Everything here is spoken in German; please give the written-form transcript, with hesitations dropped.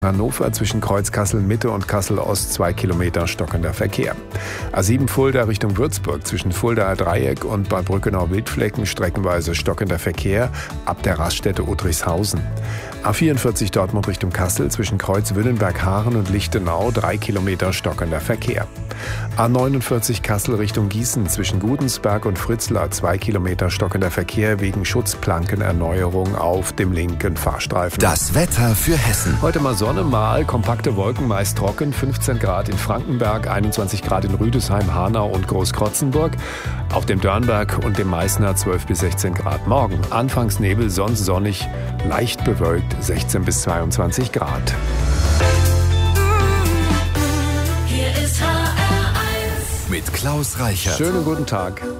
Hannover zwischen Kreuz Kassel-Mitte und Kassel-Ost 2 Kilometer stockender Verkehr. A7 Fulda Richtung Würzburg zwischen Fuldaer Dreieck und Bad Brückenau-Wildflecken streckenweise stockender Verkehr ab der Raststätte Uttrichshausen. A44 Dortmund Richtung Kassel zwischen Kreuz Wünnenberg-Haaren und Lichtenau 3 Kilometer stockender Verkehr. A49 Kassel Richtung Gießen zwischen Gudensberg und Fritzlar 2 Kilometer stockender Verkehr wegen Schutzplankenerneuerung auf dem linken Fahrstreifen. Das Wetter für Hessen. Heute mal Sonne, mal kompakte Wolken, meist trocken, 15 Grad in Frankenberg, 21 Grad in Rüdesheim, Hanau und Großkrotzenburg. Auf dem Dörnberg und dem Meißner 12 bis 16 Grad. Morgen anfangs Nebel, sonst sonnig, leicht bewölkt, 16 bis 22 Grad. Mit Klaus Reichert. Schönen guten Tag.